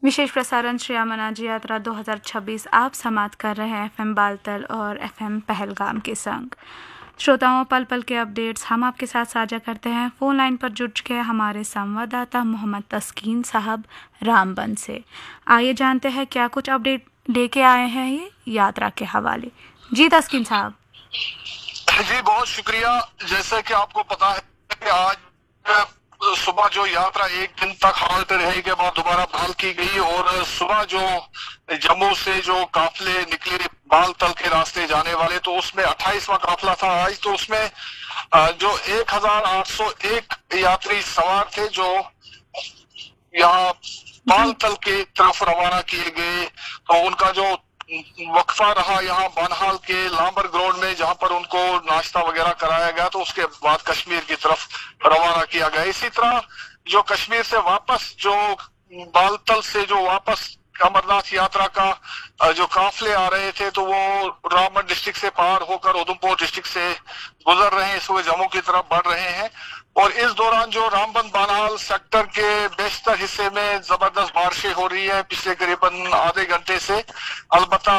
विशेष प्रसारण श्री अमरनाथ यात्रा 2026 आप समाप्त कर रहे हैं एफएम बालतल और एफएम पहलगाम के संग। श्रोताओं, पल पल के अपडेट्स हम आपके साथ साझा करते हैं। फ़ोन लाइन पर जुड़ चुके हैं हमारे संवाददाता मोहम्मद तस्कीन साहब रामबन से। आइए जानते हैं क्या कुछ अपडेट लेके आए हैं ये यात्रा के हवाले। जी तस्कीन साहब। जी बहुत शुक्रिया। जैसा कि आपको पता है कि आज सुबह जो यात्रा एक दिन तक हाल्ट रहने के बाद दोबारा बहाल की गई और सुबह जो जम्मू से जो काफिले निकले बालतल के रास्ते जाने वाले, तो उसमें 28वां काफिला था आज। तो उसमें जो 1801 यात्री सवार थे जो यहाँ बालतल के तरफ रवाना किए गए। तो उनका जो वक्फा रहा यहाँ बनहाल के लांबर ग्राउंड में, जहां पर उनको नाश्ता वगैरह कराया गया, तो उसके बाद कश्मीर की तरफ रवाना किया गया। इसी तरह जो कश्मीर से वापस जो बालतल से जो वापस अमरनाथ यात्रा का जो काफिले आ रहे थे, तो वो रामबन डिस्ट्रिक्ट से पार होकर उधमपुर डिस्ट्रिक्ट से गुजर रहे हैं, इस वक्त जम्मू की तरफ बढ़ रहे हैं। और इस दौरान जो रामबन बानाल सेक्टर के बेशतर हिस्से में जबरदस्त बारिशें हो रही है पिछले करीबन आधे घंटे से। अलबत्ता